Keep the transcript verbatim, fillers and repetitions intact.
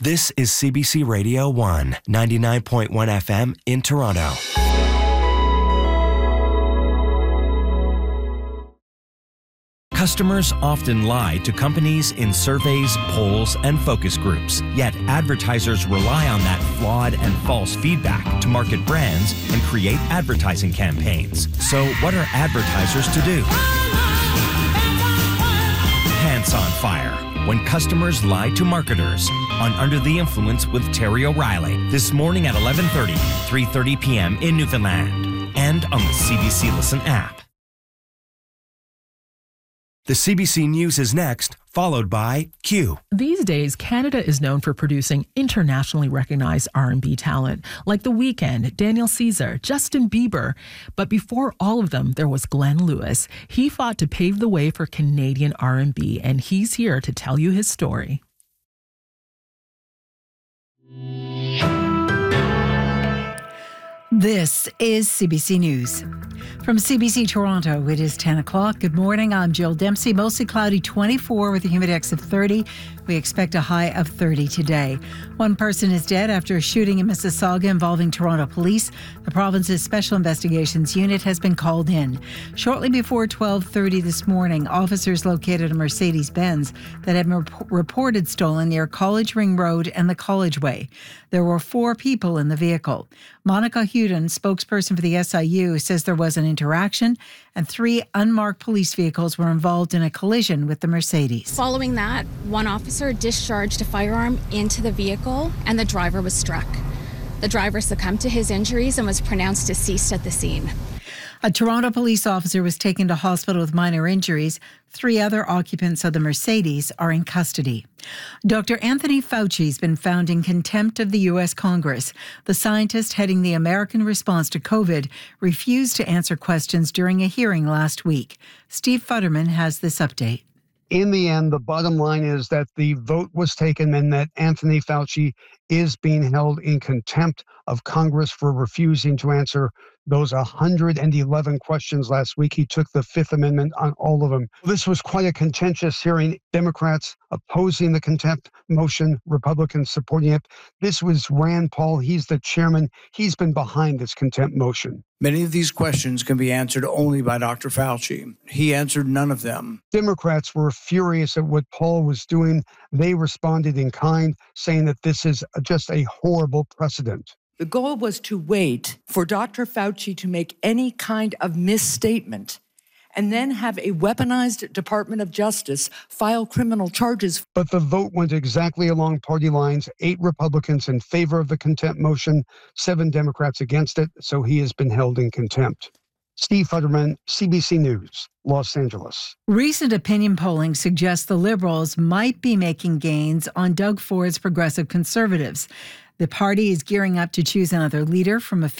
This is C B C Radio one, ninety-nine point one F M in Toronto. Customers often lie to companies in surveys, polls, and focus groups. Yet advertisers rely on that flawed and false feedback to market brands and create advertising campaigns. So what are advertisers to do? Pants on fire. When customers lie to marketers on Under the Influence with Terry O'Reilly this morning at eleven thirty, three thirty p.m. in Newfoundland and on the C B C Listen app. The C B C News is next, followed by Q. These days, Canada is known for producing internationally recognized R and B talent, like The Weeknd, Daniel Caesar, Justin Bieber. But before all of them, there was Glenn Lewis. He fought to pave the way for Canadian R and B, and he's here to tell you his story. This is C B C News. From C B C Toronto, it is ten o'clock. Good morning, I'm Jill Dempsey. Mostly cloudy, twenty-four with a humid index of thirty. We expect a high of thirty today. One person is dead after a shooting in Mississauga involving Toronto police. The province's Special Investigations Unit has been called in. Shortly before twelve thirty this morning, officers located a Mercedes-Benz that had been rep- reported stolen near College Ring Road and the College Way. There were four people in the vehicle. Monica Huden, spokesperson for the S I U, says there was an interaction and three unmarked police vehicles were involved in a collision with the Mercedes. Following that, one officer discharged a firearm into the vehicle and the driver was struck. The driver succumbed to his injuries and was pronounced deceased at the scene. A Toronto police officer was taken to hospital with minor injuries. Three other occupants of the Mercedes are in custody. Doctor Anthony Fauci has been found in contempt of the U S Congress. The scientist heading the American response to COVID refused to answer questions during a hearing last week. Steve Futterman has this update. In the end, the bottom line is that the vote was taken and that Anthony Fauci is being held in contempt of Congress for refusing to answer those one hundred eleven questions last week. He took the Fifth Amendment on all of them. This was quite a contentious hearing. Democrats opposing the contempt motion, Republicans supporting it. This was Rand Paul. He's the chairman. He's been behind this contempt motion. Many of these questions can be answered only by Doctor Fauci. He answered none of them. Democrats were furious at what Paul was doing. They responded in kind, saying that this is just a horrible precedent. The goal was to wait for Doctor Fauci to make any kind of misstatement and then have a weaponized Department of Justice file criminal charges. But the vote went exactly along party lines. Eight Republicans in favor of the contempt motion, seven Democrats against it, so he has been held in contempt. Steve Futterman, C B C News, Los Angeles. Recent opinion polling suggests the Liberals might be making gains on Doug Ford's Progressive Conservatives. The party is gearing up to choose another leader from a